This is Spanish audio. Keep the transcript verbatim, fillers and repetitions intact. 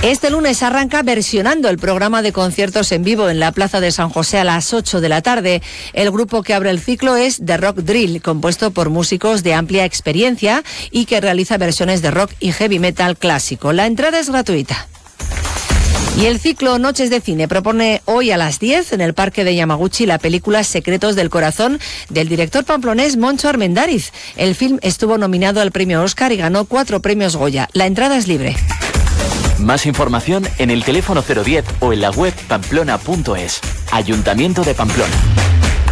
Este lunes arranca Versionando, el programa de conciertos en vivo en la Plaza de San José a las ocho de la tarde. El grupo que abre el ciclo es The Rock Drill, compuesto por músicos de amplia experiencia y que realiza versiones de rock y heavy metal clásico. La entrada es gratuita. Y el ciclo Noches de Cine propone hoy a las diez en el Parque de Yamaguchi la película Secretos del Corazón del director pamplonés Moncho Armendáriz. El film estuvo nominado al premio Oscar y ganó cuatro premios Goya. La entrada es libre. Más información en el teléfono cero diez o en la web pamplona punto es. Ayuntamiento de Pamplona.